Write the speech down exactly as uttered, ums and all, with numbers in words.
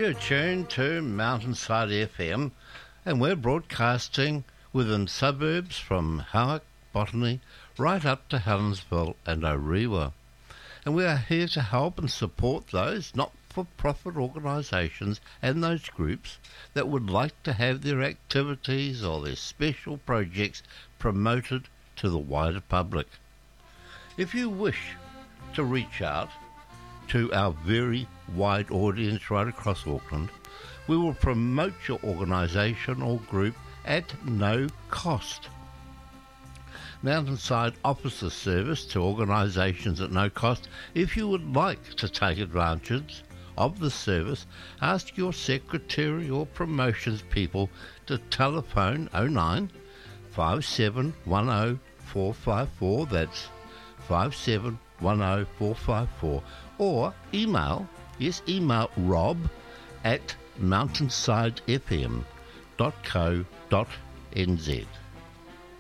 You're tuned to Mountainside F M, and we're broadcasting within suburbs from Howick, Botany, right up to Helensville and Orewa. And we are here to help and support those not-for-profit organisations and those groups that would like to have their activities or their special projects promoted to the wider public. If you wish to reach out to our very wide audience right across Auckland, we will promote your organisation or group at no cost. Mountainside offers the service to organisations at no cost. If you would like to take advantage of the service, ask your secretary or promotions people to telephone oh nine, five seven one oh, four five four, that's five seven one oh, four five four, or email, yes, email rob at mountainside f m dot co dot n z.